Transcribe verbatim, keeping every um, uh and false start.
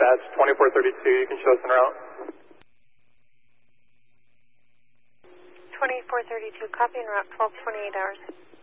Stats, twenty-four thirty-two, you can show us en route. twenty-four thirty-two, copy en route, twelve twenty-eight hours.